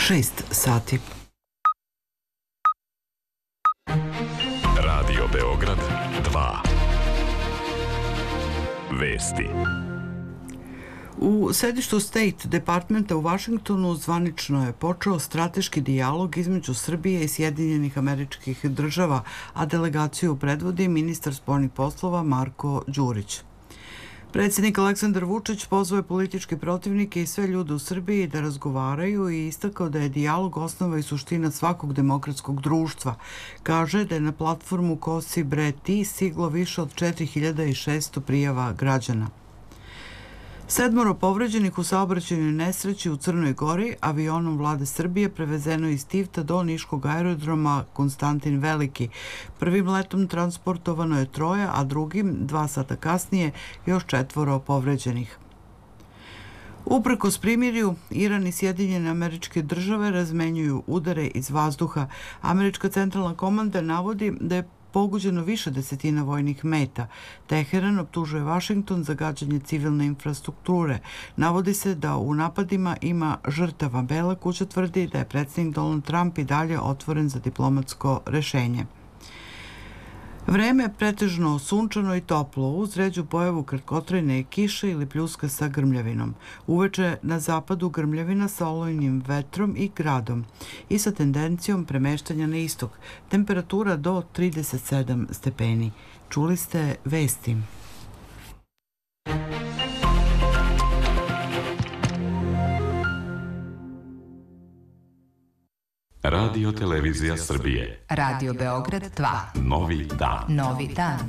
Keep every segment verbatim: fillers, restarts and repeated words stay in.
šest sati. Radio Beograd dva. Vesti. U sedištu State Departmenta u Vašingtonu zvanično je počeo strateški dijalog između Srbije i Sjedinjenih Američkih Država, a delegaciju predvodi ministar spoljnih poslova Marko Đurić. Predsjednik Aleksandar Vučić pozvao je političke protivnike i sve ljude u Srbiji da razgovaraju i istakao da je dijalog osnova i suština svakog demokratskog društva. Kaže da je na platformu Kosi bre ti stiglo više od četiri hiljade šesto prijava građana. Sedmoro povređenih u saobraćajnoj nesreći u Crnoj Gori avionom vlade Srbije prevezeno iz Tivta do niškog aerodroma Konstantin Veliki. Prvim letom transportovano je troje, a drugim, dva sata kasnije, još četvoro povređenih. Uprkos primirju, Iran i Sjedinjene Američke Države razmenjuju udare iz vazduha. Američka centralna komanda navodi da je pogođeno više desetina vojnih meta. Teheran optužuje Vašington za gađanje civilne infrastrukture. Navodi se da u napadima ima žrtava. Bela kuća tvrdi da je predsjednik Donald Trump i dalje otvoren za diplomatsko rešenje. Vreme je pretežno sunčano i toplo, uz ređu pojavu kratkotrajne kiše ili pljuska sa grmljavinom. Uveče na zapadu grmljavina sa olujnim vetrom i gradom i sa tendencijom premeštanja na istok. Temperatura do trideset sedam stepeni. Čuli ste vesti. Radio Televizija Srbije. Radio Beograd dva. Novi dan. Novi dan.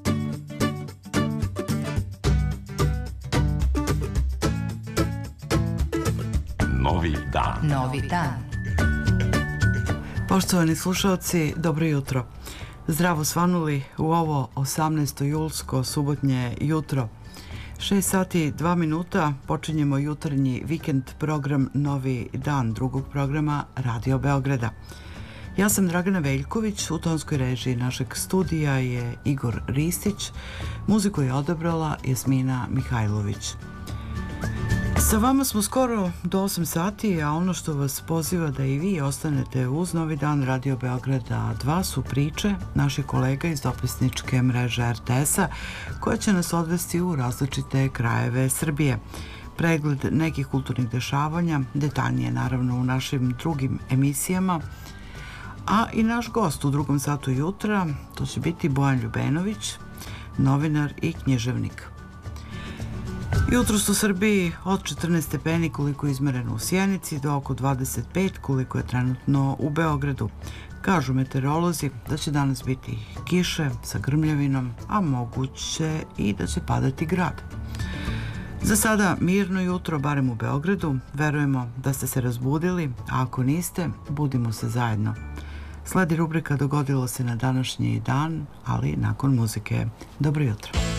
Novi dan. Novi dan. Poštovani slušalci, dobro jutro. Zdravo svanuli u ovo osamnaesto julsko subotnje jutro. šest sati dva minuta počinjemo jutarnji vikend program Novi dan drugog programa Radio Beograda. Ja sam Dragana Veljković, u tonskoj režiji našeg studija je Igor Ristić, muziku je odabrala Jasmina Mihajlović. Sa vama smo skoro do osam sati, a ono što vas poziva da i vi ostanete uz Novi dan Radio Beograda dva su priče naših kolega iz dopisničke mreže er te es-a koja će nas odvesti u različite krajeve Srbije. Pregled nekih kulturnih dešavanja, detaljnije naravno u našim drugim emisijama, a i naš gost u drugom satu jutra, to će biti Bojan Ljubenović, novinar i književnik. Jutros u Srbiji od četrnaest stepeni koliko je izmereno u Sjenici do oko dvadeset pet koliko je trenutno u Beogradu. Kažu meteorolozi da će danas biti kiše sa grmljavinom, a moguće i da će padati grad. Za sada mirno jutro, barem u Beogradu. Verujemo da ste se razbudili, a ako niste, budimo se zajedno. Sledi rubrika Dogodilo se na današnji dan, ali nakon muzike. Dobro jutro.